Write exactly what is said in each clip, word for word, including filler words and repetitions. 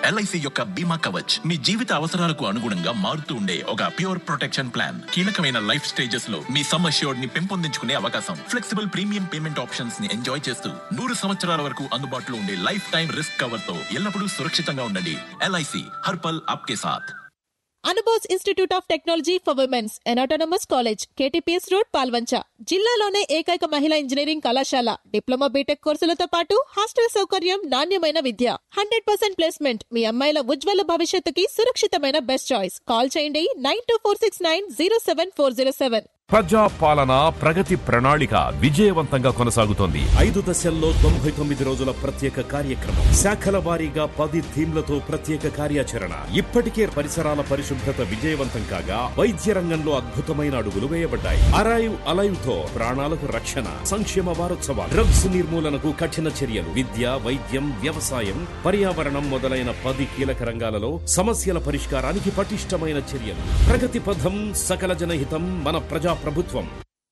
LIC యొక్క బీమా కవచ్ మీ జీవిత అవసరాలకు అనుగుణంగా మారుతూ ఉండే ఒక ప్యూర్ ప్రొటెక్షన్ ప్లాన్. కీలకమైన లైఫ్ స్టేజెస్ లో మీ సమ్ అష్యూర్డ్ ని పెంపొందించుకునే అవకాశం, ఫ్లెక్సిబుల్ ప్రీమియం పేమెంట్ ఆప్షన్స్ ని ఎంజాయ్ చేస్తూ నూరు సంవత్సరాల వరకు అందుబాటులో ఉండే లైఫ్ టైం రిస్క్ కవర్ తో ఎల్లప్పుడూ సురక్షితంగా ఉండండి. ఎల్ఐసి హర్పల్ ఆప్కే సాథ్. Anubose institute of technology for women's and autonomous college, KTPS road, Palvancha. జిల్లాలోనే ఏకైక మహిళా ఇంజనీరింగ్ కళాశాల. డిప్లొమా బీటెక్ కోర్సులతో పాటు హాస్టల్ సౌకర్యం, నాణ్యమైన విద్య, హండ్రెడ్ పర్సెంట్ ప్లేస్మెంట్. మీ అమ్మాయిల ఉజ్వల భవిష్యత్తుకి సురక్షితమైన బెస్ట్ చాయిస్. కాల్ చేయండి nine two four six nine zero seven four zero seven. ప్రజా పాలన ప్రగతి ప్రణాళిక విజయవంతంగా కొనసాగుతోంది. ఐదు దశల్లో తొంభై తొమ్మిది రోజుల ప్రత్యేక కార్యక్రమం, శాఖల వారీగా పది థీమ్లతో ప్రత్యేక కార్యాచరణ. ఇప్పటికే పరిసరాల పరిశుభ్రత విజయవంతం కాగా వైద్య రంగంలో అద్భుతమైన అడుగులు వేయబడ్డాయి. అరైవ్ అలైవ్ తో ప్రాణాలకు రక్షణ. సంక్షేమ వారోత్సవాలు, డ్రగ్స్ నిర్మూలనకు కఠిన చర్యలు, విద్య, వైద్యం, వ్యవసాయం, పర్యావరణం మొదలైన పది కీలక రంగాలలో సమస్యల పరిష్కారానికి పటిష్టమైన చర్యలు. ప్రగతి పథం, సకల జనహితం, మన ప్రజా ప్రభుత్వం.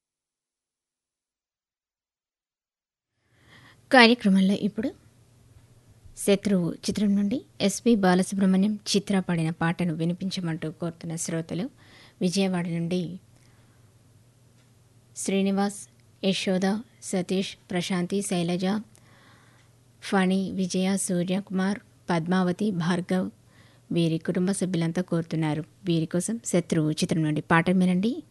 కార్యక్రమంలో ఇప్పుడు శత్రువు చిత్రం నుండి ఎస్పి బాలసుబ్రహ్మణ్యం చిత్ర పాడిన పాటను వినిపించమంటూ కోరుతున్న శ్రోతలు విజయవాడ నుండి శ్రీనివాస్, యశోద, సతీష్, ప్రశాంతి, శైలజ, ఫణి, విజయ, సూర్యకుమార్, పద్మావతి, భార్గవ్ వీరి కుటుంబ సభ్యులంతా కోరుతున్నారు. వీరి కోసం శత్రువు చిత్రం నుండి పాట వినండి.